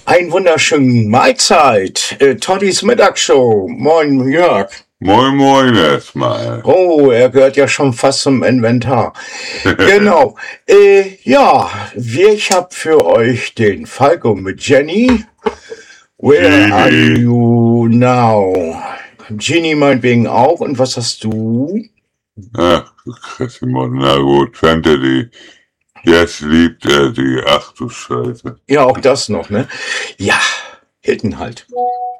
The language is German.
Einen wunderschönen Mahlzeit. Toddys Mittagsshow. Moin, Jörg. Moin, moin erstmal. Oh, er gehört ja schon fast zum Inventar. Genau. Ich hab für euch den Falco mit Jenny. Where are you now? Ginny meinetwegen auch. Und was hast du? Ach, Simon, na gut, Fantasy. Jetzt liebt er die. Ach du Scheiße. Ja, auch das noch, ne? Ja, Hitten halt.